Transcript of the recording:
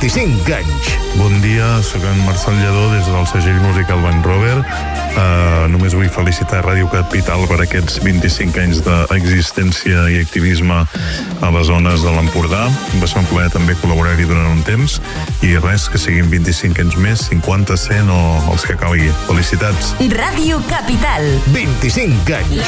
25 anys. Bon dia, sóc en Marcel Lledó des del segell musical Bank Rover. Només vull felicitar Ràdio Capital per aquests 25 anys d'existència i activisme a les zones de l'Empordà. Va ser un plaer també col·laborar-hi durant un temps i res, que siguin 25 anys més, 50, 100 o els que calgui. Felicitats. Ràdio Capital. 25 anys.